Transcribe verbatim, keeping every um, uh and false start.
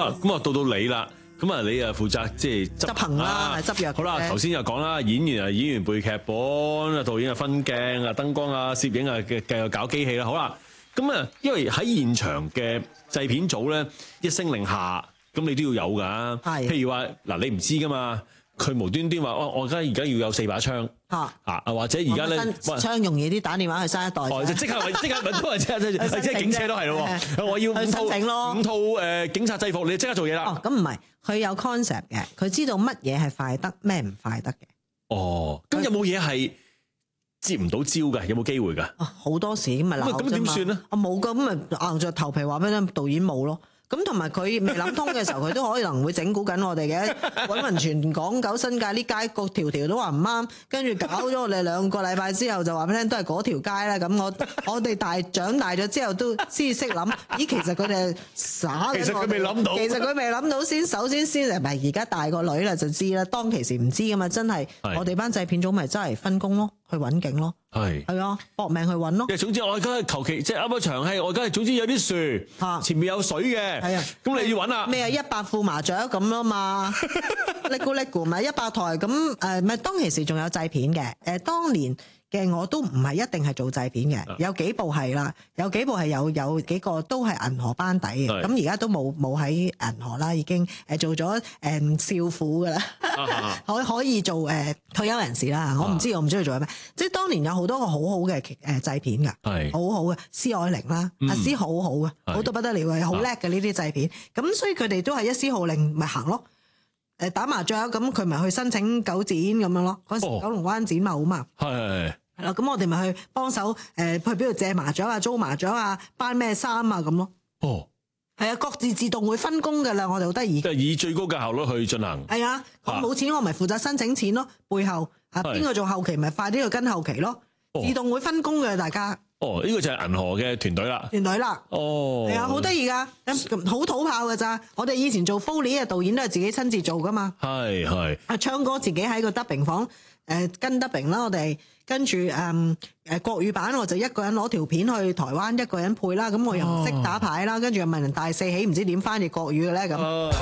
啦，咁啊到到你啦。咁啊，你啊負責即係執行啦，執藥。 好啦，頭先又講啦，演員啊演員背劇本，啊導演啊分鏡啊燈光啊攝影啊嘅嘅搞機器啦。好啦，咁啊，因為喺現場嘅製片組咧，一聲令下，咁你都要有㗎。係。譬如話嗱，你唔知㗎嘛，佢無端端話，哦，我而家而家要有四把槍。嚇啊！或者而家咧， 槍容易啲，打電話去新一代。 哦，就即刻即刻揾都係即係即係警車都係咯喎。我要五套五套誒警察制服，你即刻做嘢啦。 哦，咁唔係，佢有 concept 嘅，佢知道乜嘢係快得，咩唔快得嘅。 哦，咁有冇嘢係接唔到招㗎？有冇機會㗎？ 啊，好多時咁咪鬧啫嘛。 咁點算咧？ 啊冇㗎，咁咪硬着頭皮話俾你導演冇咯。咁同埋佢未諗通嘅時候，佢都可能會整蠱緊我哋嘅。揾雲全港九新界啲街個條條都話唔啱，跟住搞咗我哋兩個禮拜之後就話俾你聽，都係嗰條街啦。咁我我哋大長大咗之後都先識諗，咦其實佢哋係耍緊我哋。 其實佢未諗到。 其實佢未諗到先，首先先唔係而家大個女啦就知啦。當其時唔知噶嘛，真係我哋班製片組咪真係分工咯，去揾景咯。 係係啊，搏命去揾咯。 即係總之我而家係求其即係啱啱場戲，我而家係總之有啲樹，啊、前面有水嘅， 係啊， 咁你要揾啦。 咩啊？一百副麻雀咁咯嘛，叻咕叻咕咪一百台咁誒，咪當其時仲有製片嘅誒，當年。嘅我都唔係一定係做製片嘅，有幾部係啦，有幾部係有有幾個都係銀河班底嘅，咁而家都冇冇喺銀河啦，已經誒做咗誒少婦噶啦，可可以做誒退休人士啦。我唔知我唔知佢做緊咩，即係當年有好多個好好嘅誒製片㗎，係好好嘅，施愛玲啦，阿施好好嘅，好到不得了嘅，好叻嘅呢啲製片，咁所以佢哋都係一施號令咪行咯。誒打麻雀咁佢咪去申請九展咁樣咯，嗰時九龍灣展貿嘛，係係係啦，咁我哋咪去幫手誒去邊度借麻雀啊、租麻雀啊、班咩衫啊咁咯。哦，係啊，各自自動會分工㗎啦，我哋好得意。 即係以最高嘅效率去進行。係啊，我冇錢我咪負責申請錢咯，背後啊邊個做後期咪快啲去跟後期咯，自動會分工嘅大家。 哦，呢個就係銀河嘅團隊啦。團隊啦。哦。係啊，好得意㗎，好土炮㗎咋。我哋以前做 Foley 嘅導演都係自己親自做㗎嘛。係係。啊，唱歌自己喺個 dubbing 房誒跟 dubbing 啦，我哋跟住誒誒國語版我就一個人攞條片去台灣，一個人配啦。咁我又唔識打牌啦，跟住又問人大四喜唔知點翻譯國語嘅咧咁。